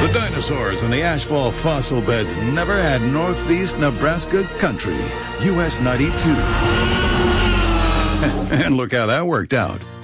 The dinosaurs and the ashfall fossil beds never had northeast Nebraska country. US 92. And look how that worked out.